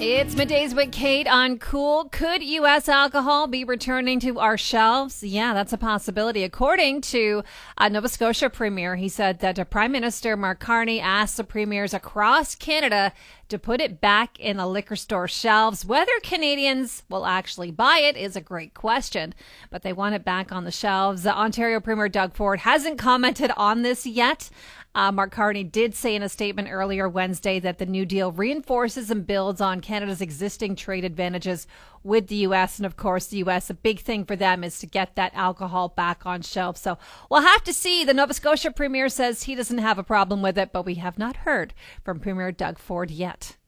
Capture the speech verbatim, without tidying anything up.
It's Middays with Kate on Cool. Could U S alcohol be returning to our shelves? Yeah, that's a possibility. According to a Nova Scotia Premier, he said that uh, Prime Minister Mark Carney asked the premiers across Canada to put it back in the liquor store shelves. Whether Canadians will actually buy it is a great question, but they want it back on the shelves. Uh, Ontario Premier Doug Ford hasn't commented on this yet. Uh, Mark Carney did say in a statement earlier Wednesday that the new deal reinforces and builds on Canada's existing trade advantages with the U S. And of course, the U S, a big thing for them is to get that alcohol back on shelves. So we'll have to see. The Nova Scotia Premier says he doesn't have a problem with it, but we have not heard from Premier Doug Ford yet.